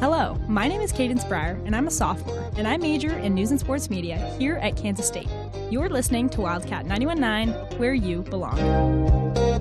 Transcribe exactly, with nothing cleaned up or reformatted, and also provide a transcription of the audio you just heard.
Hello, my name is Cadence Breyer, and I'm a sophomore, and I major in news and sports media here at Kansas State. You're listening to Wildcat ninety-one point nine, where you belong.